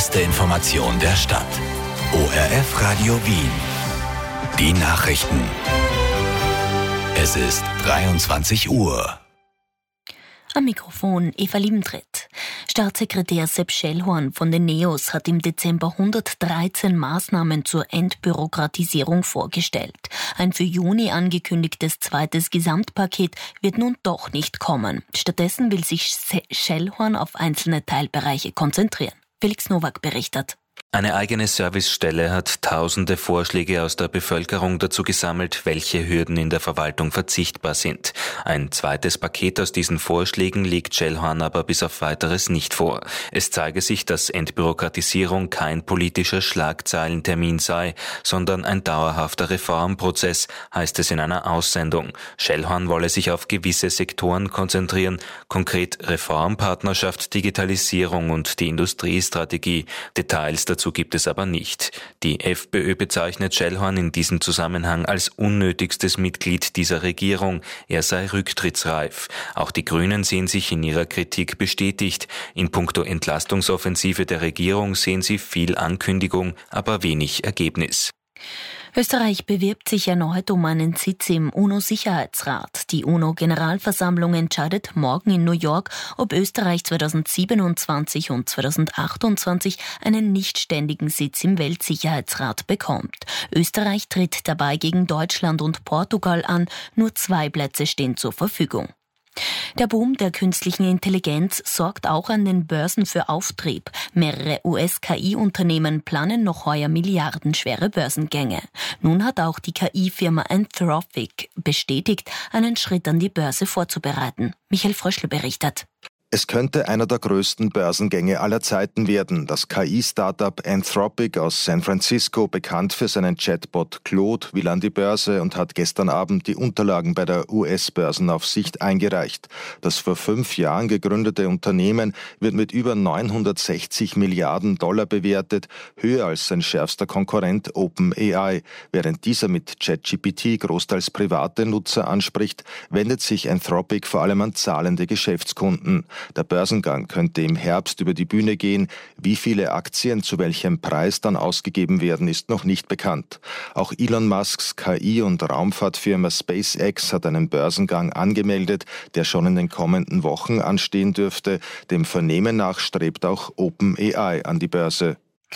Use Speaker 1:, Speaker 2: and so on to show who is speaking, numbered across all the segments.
Speaker 1: beste Information der Stadt. ORF Radio Wien. Die Nachrichten. Es ist 23 Uhr.
Speaker 2: Am Mikrofon Eva Liebentritt. Staatssekretär Sepp Schellhorn von den NEOS hat im Dezember 113 Maßnahmen zur Entbürokratisierung vorgestellt. Ein für Juni angekündigtes zweites Gesamtpaket wird nun doch nicht kommen. Stattdessen will sich Schellhorn auf einzelne Teilbereiche konzentrieren. Felix Nowak berichtet.
Speaker 3: Eine eigene Servicestelle hat tausende Vorschläge aus der Bevölkerung dazu gesammelt, welche Hürden in der Verwaltung verzichtbar sind. Ein zweites Paket aus diesen Vorschlägen legt Schellhorn aber bis auf Weiteres nicht vor. Es zeige sich, dass Entbürokratisierung kein politischer Schlagzeilentermin sei, sondern ein dauerhafter Reformprozess, heißt es in einer Aussendung. Schellhorn wolle sich auf gewisse Sektoren konzentrieren, konkret Reformpartnerschaft, Digitalisierung und die Industriestrategie. Details dazu gibt es aber nicht. Die FPÖ bezeichnet Schellhorn in diesem Zusammenhang als unnötigstes Mitglied dieser Regierung. Er sei rücktrittsreif. Auch die Grünen sehen sich in ihrer Kritik bestätigt. In puncto Entlastungsoffensive der Regierung sehen sie viel Ankündigung, aber wenig Ergebnis.
Speaker 2: Österreich bewirbt sich erneut um einen Sitz im UNO-Sicherheitsrat. Die UNO-Generalversammlung entscheidet morgen in New York, ob Österreich 2027 und 2028 einen nichtständigen Sitz im Weltsicherheitsrat bekommt. Österreich tritt dabei gegen Deutschland und Portugal an. Nur 2 Plätze stehen zur Verfügung. Der Boom der künstlichen Intelligenz sorgt auch an den Börsen für Auftrieb. Mehrere US-KI-Unternehmen planen noch heuer milliardenschwere Börsengänge. Nun hat auch die KI-Firma Anthropic bestätigt, einen Schritt an die Börse vorzubereiten. Michael Fröschl berichtet.
Speaker 4: Es könnte einer der größten Börsengänge aller Zeiten werden. Das KI-Startup Anthropic aus San Francisco, bekannt für seinen Chatbot Claude, will an die Börse und hat gestern Abend die Unterlagen bei der US-Börsenaufsicht eingereicht. Das vor 5 Jahren gegründete Unternehmen wird mit über 960 Milliarden Dollar bewertet, höher als sein schärfster Konkurrent OpenAI. Während dieser mit ChatGPT großteils private Nutzer anspricht, wendet sich Anthropic vor allem an zahlende Geschäftskunden. Der Börsengang könnte im Herbst über die Bühne gehen. Wie viele Aktien zu welchem Preis dann ausgegeben werden, ist noch nicht bekannt. Auch Elon Musks KI- und Raumfahrtfirma SpaceX hat einen Börsengang angemeldet, der schon in den kommenden Wochen anstehen dürfte. Dem Vernehmen nach strebt auch OpenAI an die Börse.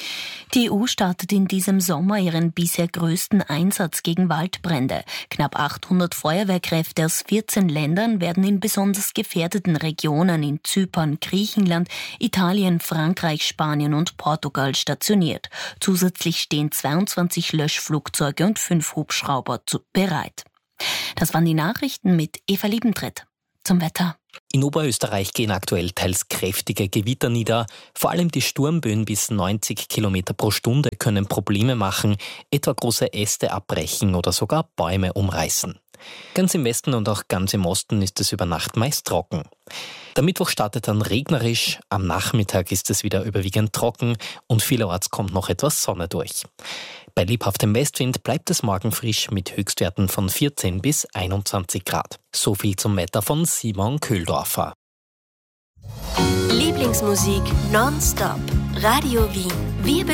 Speaker 2: Die EU startet in diesem Sommer ihren bisher größten Einsatz gegen Waldbrände. Knapp 800 Feuerwehrkräfte aus 14 Ländern werden in besonders gefährdeten Regionen in Zypern, Griechenland, Italien, Frankreich, Spanien und Portugal stationiert. Zusätzlich stehen 22 Löschflugzeuge und 5 Hubschrauber bereit. Das waren die Nachrichten mit Eva Liebentritt. Zum Wetter.
Speaker 5: In Oberösterreich gehen aktuell teils kräftige Gewitter nieder. Vor allem die Sturmböen bis 90 Kilometer pro Stunde können Probleme machen, etwa große Äste abbrechen oder sogar Bäume umreißen. Ganz im Westen und auch ganz im Osten ist es über Nacht meist trocken. Der Mittwoch startet dann regnerisch, am Nachmittag ist es wieder überwiegend trocken und vielerorts kommt noch etwas Sonne durch. Bei lebhaftem Westwind bleibt es morgen frisch mit Höchstwerten von 14 bis 21 Grad. So viel zum Wetter von Simon Köhldorfer.
Speaker 6: Lieblingsmusik nonstop. Radio Wien. Wir